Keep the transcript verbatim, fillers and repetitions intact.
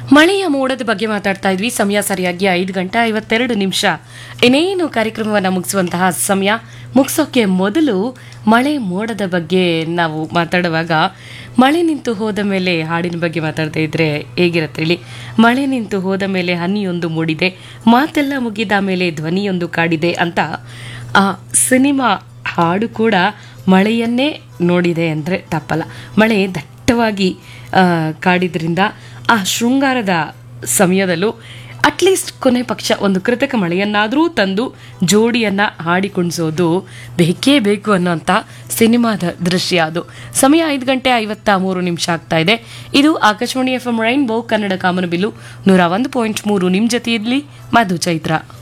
ಮಳೆಯ ಮೋಡದ ಬಗ್ಗೆ ಮಾತಾಡ್ತಾ ಇದ್ವಿ. ಸಮಯ ಸರಿಯಾಗಿ ಐದು ಗಂಟೆ ಐವತ್ತೆರಡು ನಿಮಿಷ. ಇನ್ನೇನು ಕಾರ್ಯಕ್ರಮವನ್ನು ಮುಗಿಸುವಂತಹ ಸಮಯ. ಮುಗಿಸೋಕೆ ಮೊದಲು ಮಳೆ ಮೋಡದ ಬಗ್ಗೆ ನಾವು ಮಾತಾಡುವಾಗ ಮಳೆ ನಿಂತು ಹೋದ ಮೇಲೆ ಹಾಡಿನ ಬಗ್ಗೆ ಮಾತಾಡ್ತಾ ಇದ್ರೆ ಹೇಗಿರತ್ತೆ ಹೇಳಿ. ಮಳೆ ನಿಂತು ಹೋದ ಮೇಲೆ ಹನಿಯೊಂದು ಮೂಡಿದೆ, ಮಾತೆಲ್ಲ ಮುಗಿದ ಮೇಲೆ ಧ್ವನಿಯೊಂದು ಕಾಡಿದೆ ಅಂತ ಆ ಸಿನಿಮಾ ಹಾಡು ಕೂಡ ಮಳೆಯನ್ನೇ ನೋಡಿದೆ ಅಂದರೆ ತಪ್ಪಲ್ಲ. ಮಳೆ ದಟ್ಟವಾಗಿ ಕಾಡಿದ್ರಿಂದ ಆ ಶೃಂಗಾರದ ಸಮಯದಲ್ಲೂ ಅಟ್ಲೀಸ್ಟ್ ಕೊನೆ ಪಕ್ಷ ಒಂದು ಕೃತಕ ಮಳೆಯನ್ನಾದರೂ ತಂದು ಜೋಡಿಯನ್ನು ಹಾಡಿಕೊಂಡಿಸೋದು ಬೇಕೇ ಬೇಕು ಅನ್ನೋಂಥ ಸಿನಿಮಾದ ದೃಶ್ಯ ಅದು. ಸಮಯ ಐದು ಗಂಟೆ ಐವತ್ತ ಮೂರು ನಿಮಿಷ ಆಗ್ತಾ ಇದೆ. ಇದು Akashvani F M rainbow Kannada ಕಾಮನಬಿಲ್ಲು ನೂರ ಒಂದು ಪಾಯಿಂಟ್ ಮೂರು. ನಿಮ್ಮ ಜೊತೆಯಲ್ಲಿ ಮಧು ಚೈತ್ರ.